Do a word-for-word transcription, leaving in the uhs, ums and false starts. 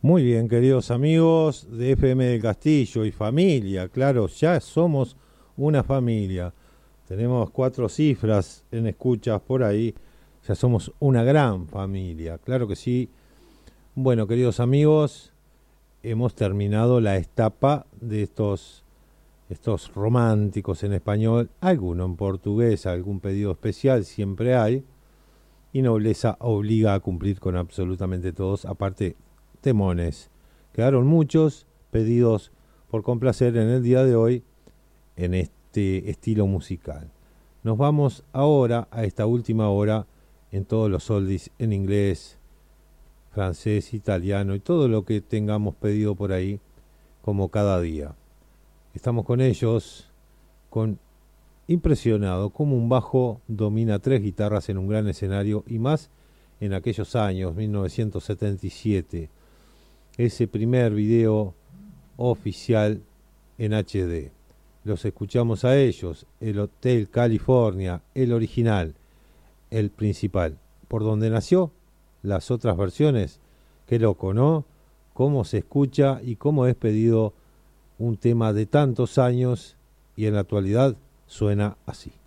Muy bien, queridos amigos de F M del Castillo y familia, claro, ya somos una familia. Tenemos cuatro cifras en escuchas por ahí, ya somos una gran familia, claro que sí. Bueno, queridos amigos, hemos terminado la etapa de estos, estos románticos en español, alguno en portugués, algún pedido especial siempre hay, y Nobleza obliga a cumplir con absolutamente todos, aparte temones. Quedaron muchos pedidos por complacer en el día de hoy en este estilo musical. Nos vamos ahora a esta última hora en todos los oldies en inglés, francés, italiano y todo lo que tengamos pedido por ahí como cada día. Estamos con ellos, con impresionado cómo un bajo domina tres guitarras en un gran escenario y más en aquellos años, mil novecientos setenta y siete. Ese primer video oficial en H D. Los escuchamos a ellos, el Hotel California, el original, el principal. Por donde nació, las otras versiones, qué loco, ¿no? Cómo se escucha y cómo es pedido un tema de tantos años y en la actualidad suena así.